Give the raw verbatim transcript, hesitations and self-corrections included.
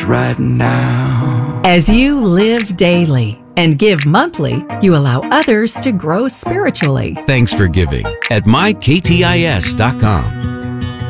right now. As you live daily and give monthly, you allow others to grow spiritually. Thanks for giving at my k t i s dot com.